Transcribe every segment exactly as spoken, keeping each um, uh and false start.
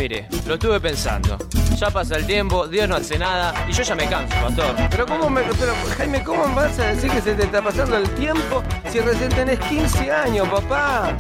Mire, lo estuve pensando. Ya pasa el tiempo, Dios no hace nada y yo ya me canso, pastor. Pero cómo me, pero Jaime, ¿cómo vas a decir que se te está pasando el tiempo si recién tenés quince años, papá?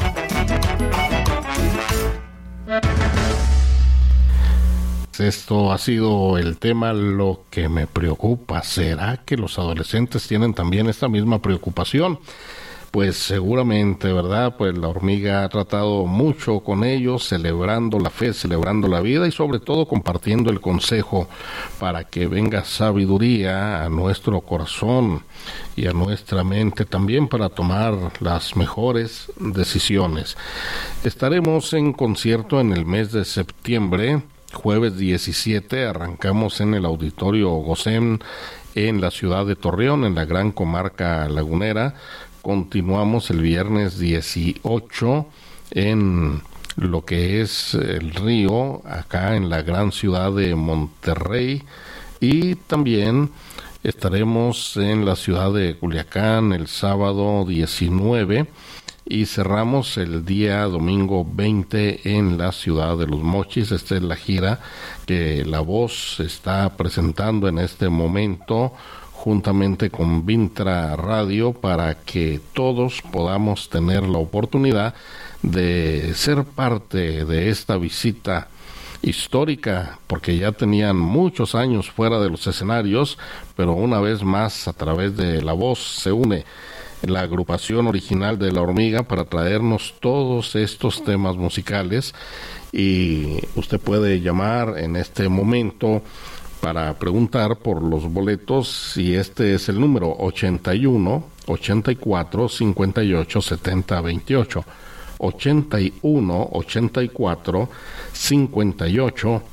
Esto ha sido el tema. Lo que me preocupa, ¿será que los adolescentes tienen también esta misma preocupación? Pues seguramente, ¿verdad? Pues la hormiga ha tratado mucho con ellos, celebrando la fe, celebrando la vida y sobre todo compartiendo el consejo para que venga sabiduría a nuestro corazón y a nuestra mente también para tomar las mejores decisiones. Estaremos en concierto en el mes de septiembre, jueves diecisiete, arrancamos en el Auditorio Gosén en la ciudad de Torreón, en la gran comarca lagunera. Continuamos el viernes dieciocho en lo que es el Río, acá en la gran ciudad de Monterrey, y también estaremos en la ciudad de Culiacán el sábado diecinueve y cerramos el día domingo veinte en la ciudad de Los Mochis. Esta es la gira que La Voz está presentando en este momento juntamente con Vintra Radio, para que todos podamos tener la oportunidad de ser parte de esta visita histórica, porque ya tenían muchos años fuera de los escenarios, pero una vez más a través de La Voz se une la agrupación original de La Hormiga para traernos todos estos temas musicales. Y usted puede llamar en este momento para preguntar por los boletos, y este es el número ochenta y uno, ochenta y cuatro, cincuenta y ocho, setenta, veintiocho, ochenta y uno, ochenta y cuatro, cincuenta y ocho,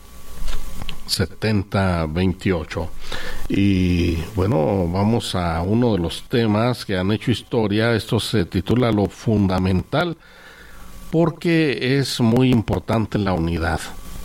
setenta, veintiocho. Y bueno, vamos a uno de los temas que han hecho historia. Esto se titula Lo Fundamental, porque es muy importante la unidad.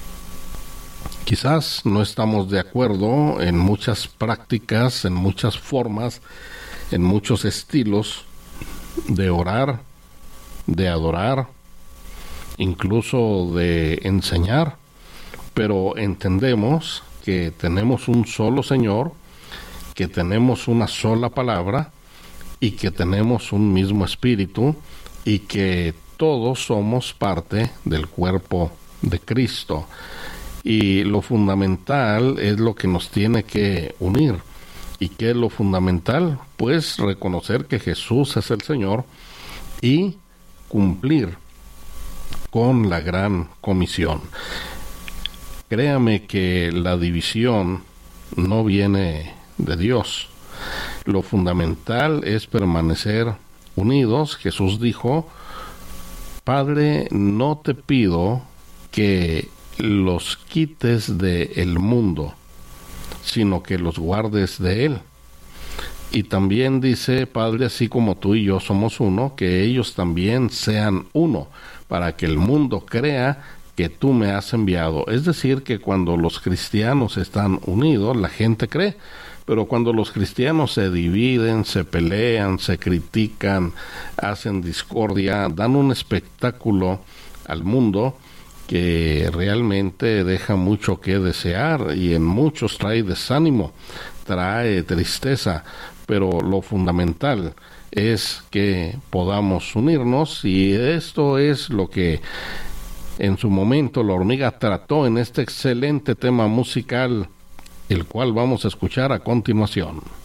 Quizás no estamos de acuerdo en muchas prácticas, en muchas formas, en muchos estilos de orar, de adorar, incluso de enseñar, pero entendemos que tenemos un solo Señor, que tenemos una sola palabra y que tenemos un mismo espíritu y que todos somos parte del cuerpo de Cristo. Y lo fundamental es lo que nos tiene que unir. ¿Y qué es lo fundamental? Pues reconocer que Jesús es el Señor y cumplir con la gran comisión. Créame que la división no viene de Dios. Lo fundamental es permanecer unidos. Jesús dijo: Padre, no te pido que los quites del mundo, sino que los guardes de él. Y también dice: Padre, así como tú y yo somos uno, que ellos también sean uno, para que el mundo crea que tú me has enviado. Es decir, que cuando los cristianos están unidos, la gente cree. Pero cuando los cristianos se dividen, se pelean, se critican, hacen discordia, dan un espectáculo al mundo que realmente deja mucho que desear, y en muchos trae desánimo, trae tristeza. Pero lo fundamental es que podamos unirnos, y esto es lo que en su momento La Hormiga trató en este excelente tema musical, el cual vamos a escuchar a continuación.